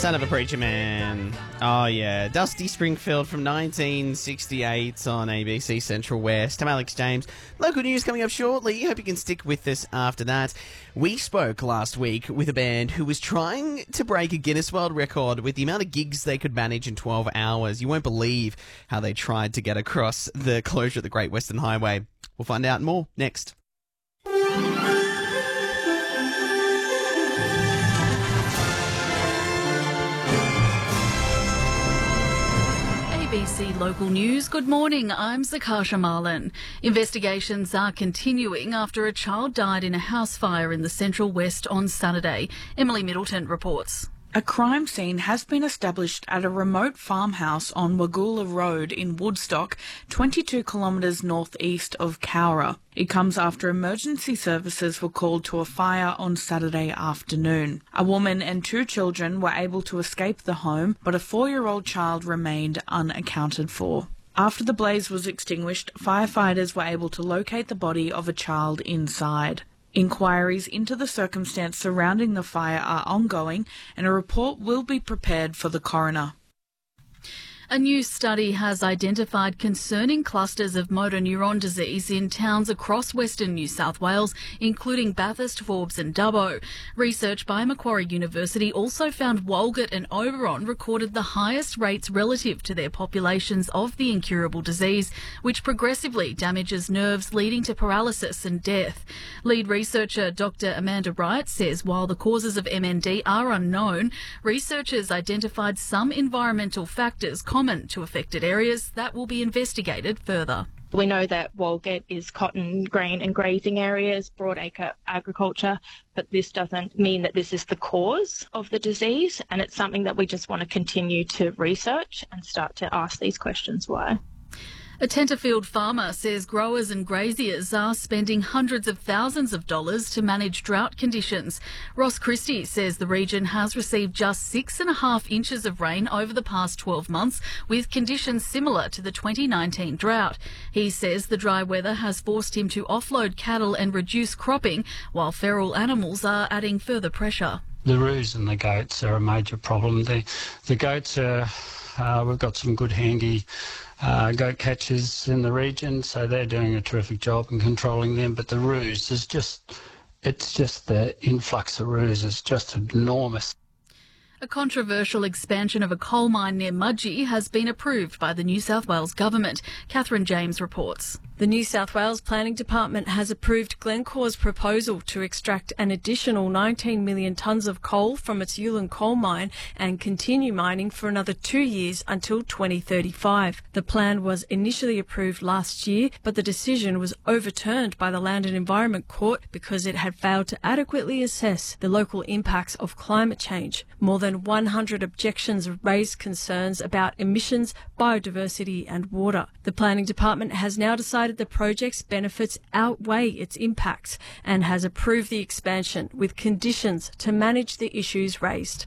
Son of a Preacher Man. Oh, yeah. Dusty Springfield from 1968 on ABC Central West. I'm Alex James. Local news coming up shortly. Hope you can stick with us after that. We spoke last week with a band who was trying to break a Guinness World Record with the amount of gigs they could manage in 12 hours. You won't believe how they tried to get across the closure of the Great Western Highway. We'll find out more next. ABC Local News. Good morning, I'm Zakasha Marlin. Investigations are continuing after a child died in a house fire in the Central West on Saturday. Emily Middleton reports. A crime scene has been established at a remote farmhouse on Wagula Road in Woodstock, 22 kilometres northeast of Cowra. It comes after emergency services were called to a fire on Saturday afternoon. A woman and 2 children were able to escape the home, but a 4-year-old child remained unaccounted for. After the blaze was extinguished, firefighters were able to locate the body of a child inside. Inquiries into the circumstance surrounding the fire are ongoing, and a report will be prepared for the coroner. A new study has identified concerning clusters of motor neuron disease in towns across Western New South Wales, including Bathurst, Forbes and Dubbo. Research by Macquarie University also found Walgett and Oberon recorded the highest rates relative to their populations of the incurable disease, which progressively damages nerves, leading to paralysis and death. Lead researcher Dr. Amanda Wright says while the causes of MND are unknown, researchers identified some environmental factors common to affected areas that will be investigated further. We know that Walgett is cotton, grain and grazing areas, broadacre agriculture, but this doesn't mean that this is the cause of the disease, and it's something that we just want to continue to research and start to ask these questions why. A Tenterfield farmer says growers and graziers are spending hundreds of thousands of dollars to manage drought conditions. Ross Christie says the region has received just 6.5 inches of rain over the past 12 months, with conditions similar to the 2019 drought. He says the dry weather has forced him to offload cattle and reduce cropping, while feral animals are adding further pressure. The roos and the goats are a major problem. The goats are, we've got some good handy goat catchers in the region, so they're doing a terrific job in controlling them. But the roos it's just the influx of roos is just enormous. A controversial expansion of a coal mine near Mudgee has been approved by the New South Wales Government. Catherine James reports. The New South Wales Planning Department has approved Glencore's proposal to extract an additional 19 million tonnes of coal from its Yulin coal mine and continue mining for another 2 years until 2035. The plan was initially approved last year, but the decision was overturned by the Land and Environment Court because it had failed to adequately assess the local impacts of climate change. More than 100 objections raised concerns about emissions, biodiversity and water. The Planning Department has now decided the project's benefits outweigh its impacts and has approved the expansion with conditions to manage the issues raised.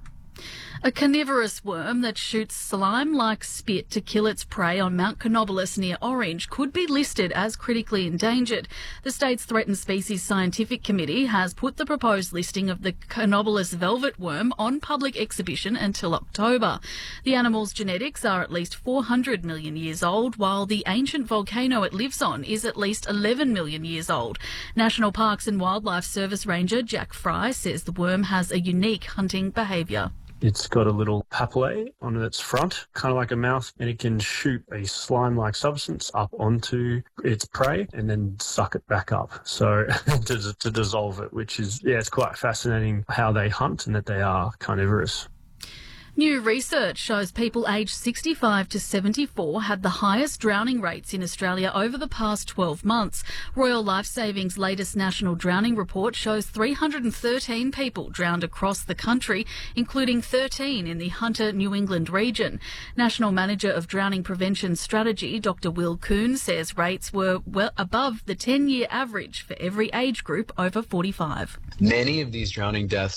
A carnivorous worm that shoots slime-like spit to kill its prey on Mount Canobolas near Orange could be listed as critically endangered. The state's Threatened Species Scientific Committee has put the proposed listing of the Canobolas velvet worm on public exhibition until October. The animal's genetics are at least 400 million years old, while the ancient volcano it lives on is at least 11 million years old. National Parks and Wildlife Service Ranger Jack Fry says the worm has a unique hunting behaviour. It's got a little papillae on its front, kind of like a mouth, and it can shoot a slime-like substance up onto its prey and then suck it back up, so to dissolve it, which is, it's quite fascinating how they hunt and that they are carnivorous. New research shows people aged 65 to 74 had the highest drowning rates in Australia over the past 12 months. Royal Lifesaving's latest national drowning report shows 313 people drowned across the country, including 13 in the Hunter, New England region. National Manager of Drowning Prevention Strategy, Dr. Will Kuhn, says rates were well above the 10-year average for every age group over 45. Many of these drowning deaths